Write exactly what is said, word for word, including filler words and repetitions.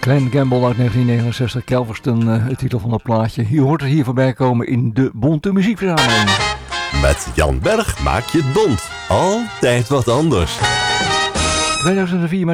Glen Campbell uit negentien negenenzestig, Calverston, uh, het titel van het plaatje. Je hoort het hier voorbij komen in de Bonte Muziekverzameling. Met Jan Berg maak je het bont. Altijd wat anders. tweeduizend vier met